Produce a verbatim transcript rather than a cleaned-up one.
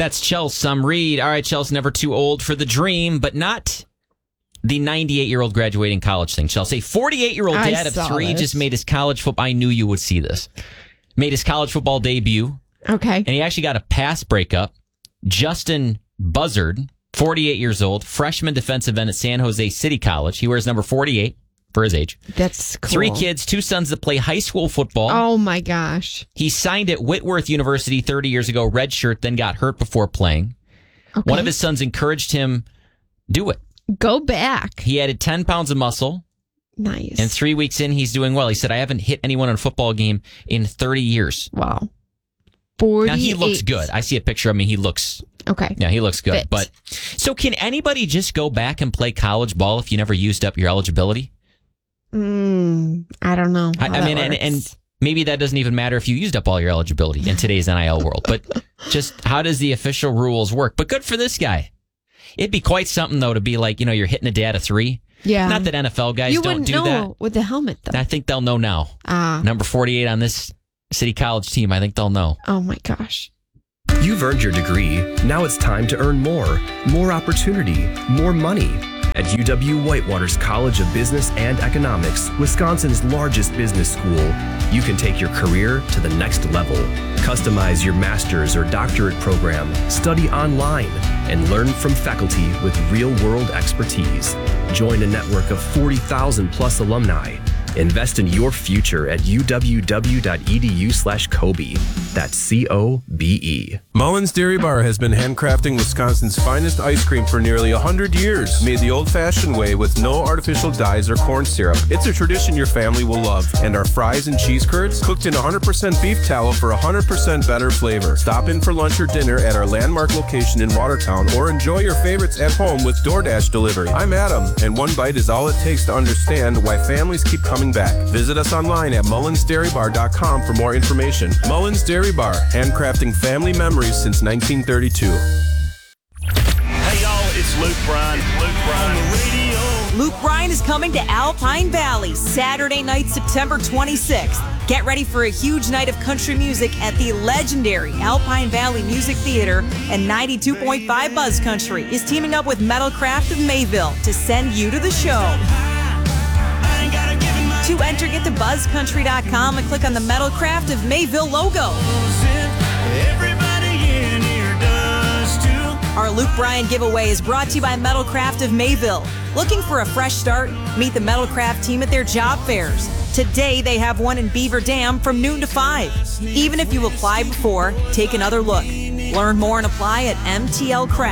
That's Chelsea Sum Reed. All right, Chelsea, never too old for the dream, but not the ninety-eight-year-old graduating college thing. Chelsea, forty-eight-year-old dad of three this. just made his college football. I knew you would see this. Made his college football debut. Okay. And he actually got a pass breakup. Justin Buzzard, forty-eight years old, freshman defensive end at San Jose City College. He wears number forty-eight for his age. That's cool. Three kids, two sons that play high school football. Oh, my gosh. He signed at Whitworth University thirty years ago, redshirt, then got hurt before playing. Okay. One of his sons encouraged him, do it. Go back. He added ten pounds of muscle. Nice. And three weeks in, he's doing well. He said, I haven't hit anyone in a football game in thirty years. Wow. forty-eight. Now, he looks good. I see a picture of him. He looks... Okay. Yeah, he looks good. Fit. But so can anybody just go back and play college ball if you never used up your eligibility? Mm, I don't know. I, I mean, and, and maybe that doesn't even matter if you used up all your eligibility in today's N I L world. But just how does the official rules work? But good for this guy. It'd be quite something, though, to be like, you know, you're hitting a dad of three. Yeah. Not that N F L guys you don't wouldn't do know that. With the helmet, though. I think they'll know now. Ah. Number forty-eight on this City College team, I think they'll know. Oh, my gosh. You've earned your degree. Now it's time to earn more. More opportunity. More money. At U W-Whitewater's College of Business and Economics, Wisconsin's largest business school, you can take your career to the next level. Customize your master's or doctorate program, study online, and learn from faculty with real-world expertise. Join a network of forty thousand plus alumni. Invest in your future at uww.edu slash Kobe. That's C O B E. Mullins Dairy Bar has been handcrafting Wisconsin's finest ice cream for nearly one hundred years. Made the old-fashioned way with no artificial dyes or corn syrup. It's a tradition your family will love. And our fries and cheese curds, cooked in one hundred percent beef tallow for one hundred percent better flavor. Stop in for lunch or dinner at our landmark location in Watertown or enjoy your favorites at home with DoorDash delivery. I'm Adam, and one bite is all it takes to understand why families keep coming back. Visit us online at mullins dairy bar dot com for more information. Mullins Dairy Bar, handcrafting family memories since nineteen thirty-two. Hey y'all, it's Luke Bryan. Luke Bryan on the radio. Luke Bryan is coming to Alpine Valley Saturday night, September twenty-sixth. Get ready for a huge night of country music at the legendary Alpine Valley Music Theater, and ninety-two point five Buzz Country is teaming up with Metalcraft of Mayville to send you to the show. To enter, get to buzz country dot com and click on the Metalcraft of Mayville logo. Our Luke Bryan giveaway is brought to you by Metalcraft of Mayville. Looking for a fresh start? Meet the Metalcraft team at their job fairs. Today, they have one in Beaver Dam from noon to five. Even if you applied before, take another look. Learn more and apply at M T L craft.